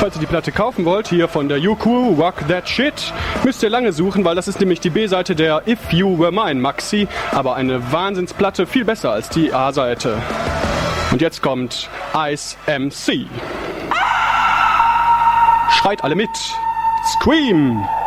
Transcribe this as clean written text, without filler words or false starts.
falls ihr die Platte kaufen wollt, hier von der U-Crew, Rock That Shit, müsst ihr lange suchen, weil das ist nämlich die B-Seite der If You Were Mine Maxi, aber eine Wahnsinnsplatte, viel besser als die A-Seite. Und jetzt kommt Ice MC. Schreit alle mit. Scream!